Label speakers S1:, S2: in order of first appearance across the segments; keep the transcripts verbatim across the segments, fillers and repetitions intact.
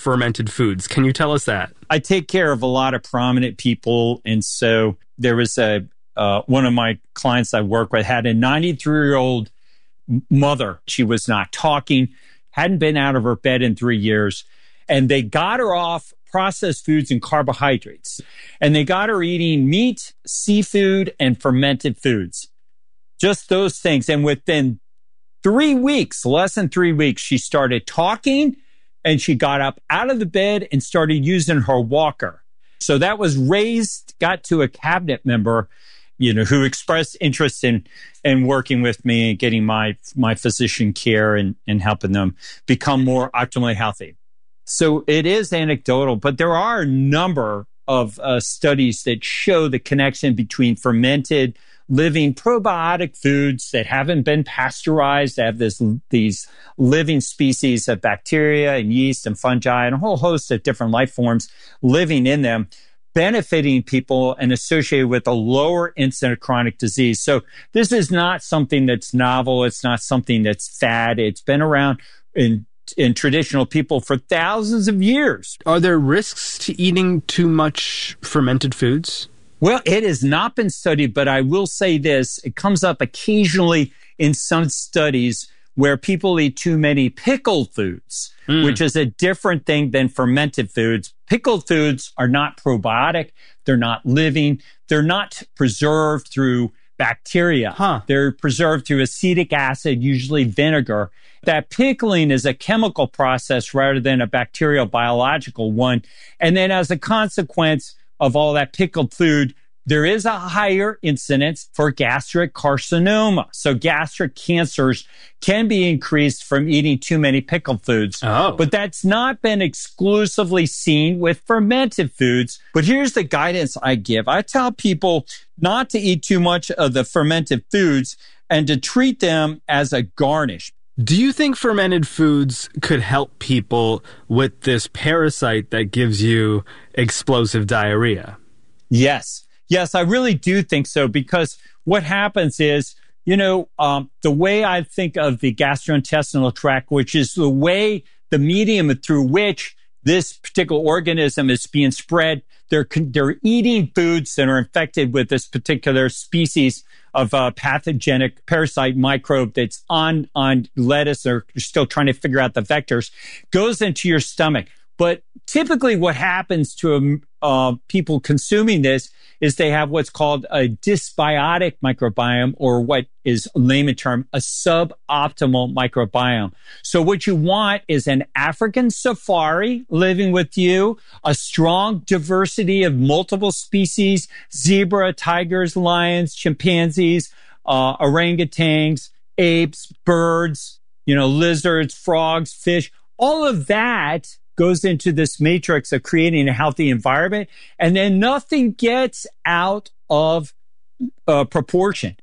S1: fermented foods. Can you tell us that?
S2: I take care of a lot of prominent people. And so there was a uh, one of my clients I work with had a ninety-three-year-old mother. She was not talking, hadn't been out of her bed in three years. And they got her off processed foods and carbohydrates. And they got her eating meat, seafood, and fermented foods. Just those things. And within three weeks, less than three weeks, she started talking and she got up out of the bed and started using her walker. So that was raised, got to a cabinet member, you know, who expressed interest in, in working with me and getting my, my physician care and, and helping them become more optimally healthy. So it is anecdotal, but there are a number of uh, studies that show the connection between fermented living probiotic foods that haven't been pasteurized, that have this, these living species of bacteria and yeast and fungi and a whole host of different life forms living in them, benefiting people and associated with a lower incidence of chronic disease. So this is not something that's novel. It's not something that's fad. It's been around in in traditional people for thousands of years.
S1: Are there risks to eating too much fermented foods?
S2: Well, it has not been studied, but I will say this. It comes up occasionally in some studies where people eat too many pickled foods, mm. which is a different thing than fermented foods. Pickled foods are not probiotic. They're not living. They're not preserved through bacteria.
S1: Huh.
S2: They're preserved through acetic acid, usually vinegar. That pickling is a chemical process rather than a bacterial biological one. And then as a consequence of all that pickled food, there is a higher incidence for gastric carcinoma. So gastric cancers can be increased from eating too many pickled foods.
S1: Oh.
S2: But that's not been exclusively seen with fermented foods. But here's the guidance I give. I tell people not to eat too much of the fermented foods and to treat them as a garnish.
S1: Do you think fermented foods could help people with this parasite that gives you explosive diarrhea?
S2: Yes. Yes, I really do think so, because what happens is, you know, um, the way I think of the gastrointestinal tract, which is the way, the medium through which this particular organism is being spread, they're, they're eating foods that are infected with this particular species of uh, pathogenic parasite microbe that's on, on lettuce. They're still trying to figure out the vectors, goes into your stomach. But typically what happens to um, uh, people consuming this is they have what's called a dysbiotic microbiome, or what is a layman term, a suboptimal microbiome. So what you want is an African safari living with you, a strong diversity of multiple species, zebra, tigers, lions, chimpanzees, uh, orangutans, apes, birds, you know, lizards, frogs, fish, all of that goes into this matrix of creating a healthy environment, and then nothing gets out of uh, proportion.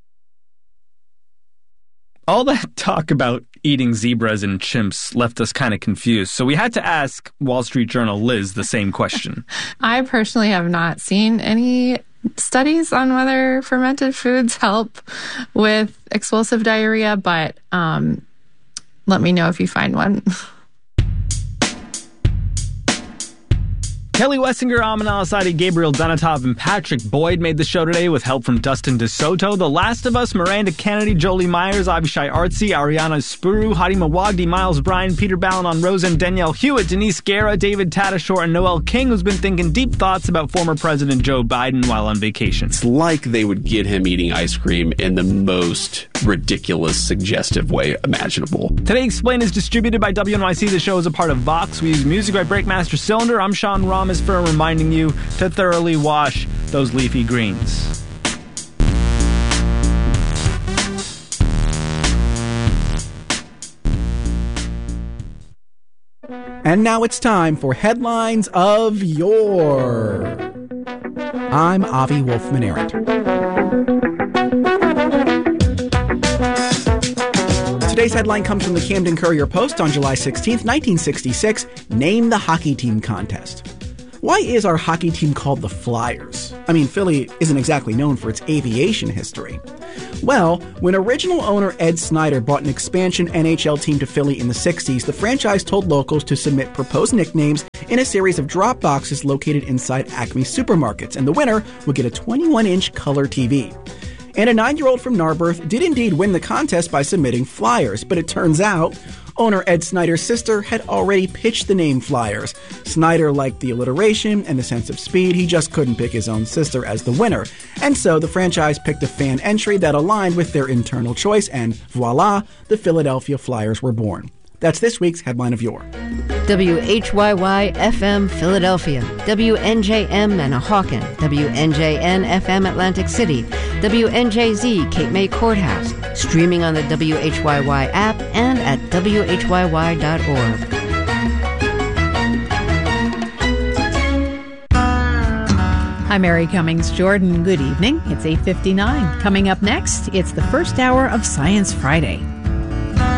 S1: All that talk about eating zebras and chimps left us kind of confused, so we had to ask Wall Street Journal Liz the same question.
S3: I personally have not seen any studies on whether fermented foods help with explosive diarrhea, but um, let me know if you find one.
S1: Kelly Wessinger, Amin Al-Asadi, Gabriel Donatov, and Patrick Boyd made the show today with help from Dustin DeSoto, The Last of Us, Miranda Kennedy, Jolie Myers, Avishai Artsy, Ariana Spuru, Hadi Mawagdi, Miles Bryan, Peter Ballon, Rosen, Danielle Hewitt, Denise Guerra, David Tadashore, and Noel King, who's been thinking deep thoughts about former President Joe Biden while on vacation.
S4: It's like they would get him eating ice cream in the most ridiculous, suggestive way imaginable.
S1: Today Explained is distributed by W N Y C. The show is a part of Vox. We use music by Breakmaster Cylinder. I'm Sean Rahm. For reminding you to thoroughly wash those leafy greens.
S5: And now it's time for Headlines of Yore. I'm Avi Wolfman-Arent. Today's headline comes from the Camden Courier-Post on July sixteenth, nineteen sixty-six. Name the hockey team contest. Why is our hockey team called the Flyers? I mean, Philly isn't exactly known for its aviation history. Well, when original owner Ed Snyder brought an expansion N H L team to Philly in the sixties, the franchise told locals to submit proposed nicknames in a series of drop boxes located inside Acme supermarkets, and the winner would get a twenty-one inch color T V. And a nine-year-old from Narberth did indeed win the contest by submitting Flyers, but it turns out owner Ed Snyder's sister had already pitched the name Flyers. Snyder liked the alliteration and the sense of speed. He just couldn't pick his own sister as the winner. And so the franchise picked a fan entry that aligned with their internal choice, and voila, the Philadelphia Flyers were born. That's this week's Headline of Yore.
S6: W H Y Y F M Philadelphia, W N J M Manahawkin, W N J N F M Atlantic City, W N J Z Cape May Courthouse, streaming on the W H Y Y app and at W H Y Y dot org.
S7: I'm Mary Cummings Jordan. Good evening. It's eight fifty-nine. Coming up next, it's the first hour of Science Friday.